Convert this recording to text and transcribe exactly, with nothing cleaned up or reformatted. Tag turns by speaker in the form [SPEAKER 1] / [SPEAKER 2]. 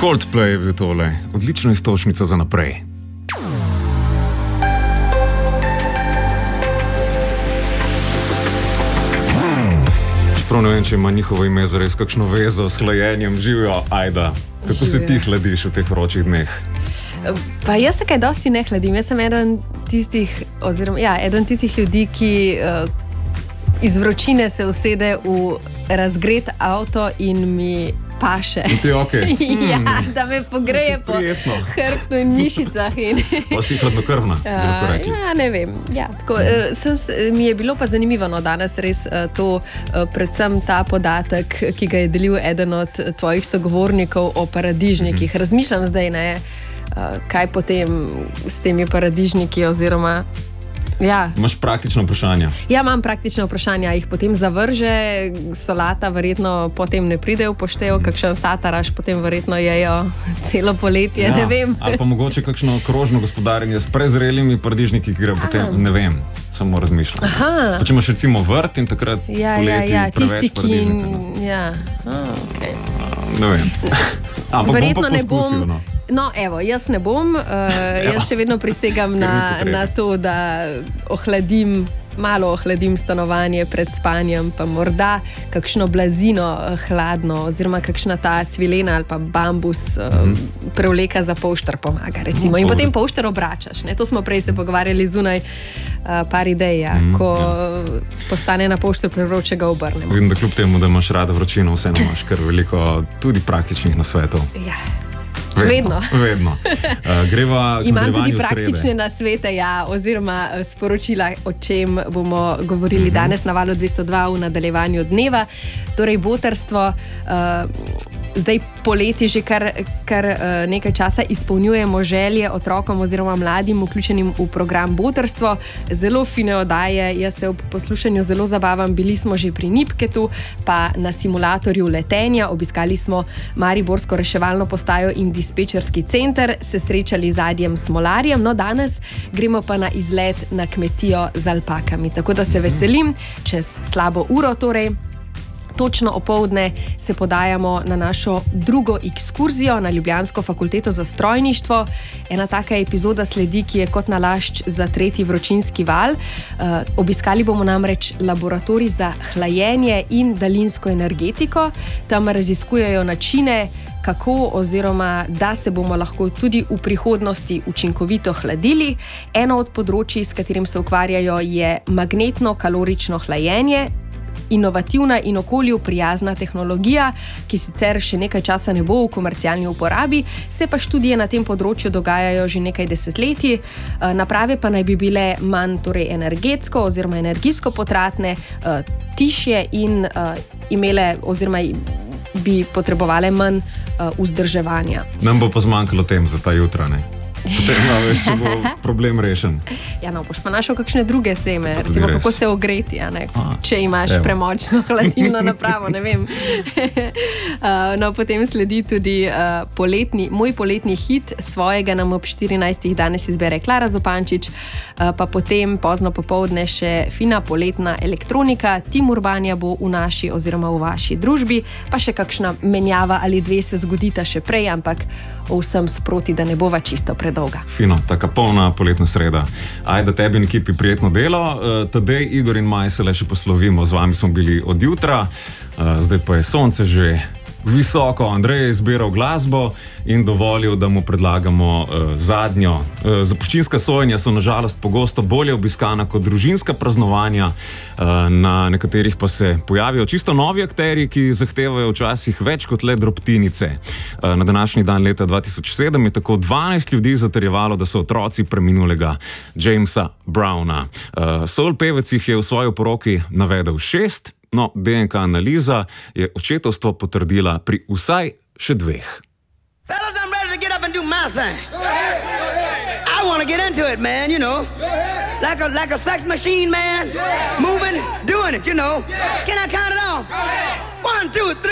[SPEAKER 1] Coldplay je bil tole, odlična istočnica za naprej. Čeprav ne vem, če ima njihovo ime zares kakšno vezo s hlajenjem. Živijo, Ajda. Kako Živijo. Se ti hladiš v teh vročih dneh?
[SPEAKER 2] Pa jaz se kaj dosti ne hladim. Jaz sem eden tistih, oziroma, ja, eden tistih ljudi, ki uh, iz vročine se usede v razgret avto in mi paše.
[SPEAKER 1] Ti okay.
[SPEAKER 2] Ja, hmm. da me pogreje po hrbtu in mišicah. In
[SPEAKER 1] pa si hladnokrvna, bi lahko rekli.
[SPEAKER 2] Ja, ne vem. Ja, tako, sem, mi je bilo pa zanimivo no, danes res to, predvsem ta podatek, ki ga je delil eden od tvojih sogovornikov o paradižnikih. Mm-hmm. Razmišljam zdaj, ne, kaj potem s temi paradižniki oziroma... Ja.
[SPEAKER 1] Imaš praktično vprašanje?
[SPEAKER 2] Ja, imam praktično vprašanje. Jih potem zavrže, solata verjetno potem ne pride v poštev, mm. kakšen sataraš potem verjetno jejo celo poletje, ja, ne vem.
[SPEAKER 1] Ali pa mogoče kakšno krožno gospodarjenje s prezrelimi paradižniki, ki gre potem, ne vem, samo razmišljam. Pa če imaš recimo vrt in takrat
[SPEAKER 2] ja,
[SPEAKER 1] poleti
[SPEAKER 2] ja, ja.
[SPEAKER 1] preveč paradižnika.
[SPEAKER 2] Ja, ah, okay.
[SPEAKER 1] Ne vem. Ampak
[SPEAKER 2] verjetno
[SPEAKER 1] bom pa poskusil, no.
[SPEAKER 2] No, evo, jaz ne bom, uh, jaz še vedno prisegam na, na to, da ohladim, malo ohladim stanovanje pred spanjem, pa morda kakšno blazino hladno, oziroma kakšna ta svilena ali pa bambus uh, mm-hmm. prevleka za polštar pomaga, recimo. No, in potem polštar obračaš, ne? To smo prej se pogovarjali zunaj, uh, par idej, ja, mm, ko ja. postane na polštar prevroče ga obrnemo.
[SPEAKER 1] Vidim, da kljub temu, da imaš rada vročino, vseeno imaš kar veliko tudi praktičnih nasvetov.
[SPEAKER 2] Ja.
[SPEAKER 1] Vedno. Vedno. Uh, greva k
[SPEAKER 2] Imam tudi praktične
[SPEAKER 1] srede.
[SPEAKER 2] nasvete, ja, oziroma sporočila, o čem bomo govorili mm-hmm. danes na Valu dvesto dva v nadaljevanju dneva. Torej, botrstvo. Uh, Zdaj poleti že kar, kar uh, nekaj časa izpolnjujemo želje otrokom oziroma mladim vključenim v program Botrstvo. Zelo fine oddaje, jaz se ob poslušanju zelo zabavam. Bili smo že pri Nipketu, pa na simulatorju letenja, obiskali smo Mariborsko reševalno postajo in dispečerski center, se srečali z Adjem Smolarjem, no danes gremo pa na izlet na kmetijo z alpakami. Tako da se veselim, čez slabo uro torej. Točno opoldne se podajamo na našo drugo ekskurzijo na Ljubljansko fakulteto za strojništvo. Ena taka epizoda sledi, ki je kot nalašč za tretji vročinski val. Uh, obiskali bomo namreč laboratorij za hlajenje in daljinsko energetiko. Tam raziskujejo načine, kako oziroma da se bomo lahko tudi v prihodnosti učinkovito hladili. Eno od področij, s katerim se ukvarjajo, je magnetno-kalorično hlajenje. Inovativna in okolju prijazna tehnologija, ki sicer še nekaj časa ne bo v komercialni uporabi, se pa študije na tem področju dogajajo že nekaj desetletij. Naprave pa naj bi bile manj torej energetsko oziroma energijsko potratne, tišje in imele oziroma bi potrebovale manj vzdrževanja.
[SPEAKER 1] Nam bo pa zmanjkalo tem za ta jutra, ne? Potem veš, če bo problem rešen.
[SPEAKER 2] Ja, no, boš pa našel kakšne druge teme, recimo kako se ogreti, ja, ne? A, če imaš evo. premočno hladilno napravo, ne vem. uh, no, potem sledi tudi uh, poletni, moj poletni hit, svojega nam ob štirinajstih danes izbere Klara Zupančič, uh, pa potem pozno popoldne še fina poletna elektronika. Tim Urbanja bo v naši oziroma v vaši družbi, pa še kakšna menjava ali dve se zgodita še prej, ampak o vsem sproti, da ne bova čisto predolga.
[SPEAKER 1] Fino, taka polna poletna sreda. Ajde, tebi in ekipi prijetno delo. Uh, Tadej, Igor in Maj se le še poslovimo. Z vami smo bili od jutra. Uh, zdaj pa je sonce že visoko. Andrej je izbiral glasbo in dovolil, da mu predlagamo uh, zadnjo. Uh, zapuščinska sojenja so nažalost pogosto bolje obiskana kot družinska praznovanja. Uh, na nekaterih pa se pojavijo čisto novi akteri, ki zahtevajo včasih več kot le drobtinice. Uh, na današnji dan leta dva tisoč sedem je tako dvanajst ljudi zatrjevalo, da so otroci preminulega Jamesa Browna. Uh, soul pevec jih je v svoji poroki navedel šest. No, D N K analiza je očetovstvo potrdila pri vsaj še dveh.
[SPEAKER 3] Fellas, I'm ready to get up and do my thing. Go ahead, go ahead. I want to get into it, man, you know. Go ahead. Like a, like a sex machine, man. Yeah. Moving, doing it, you know. Yeah. Can I count it off? Go ahead. One, two, three.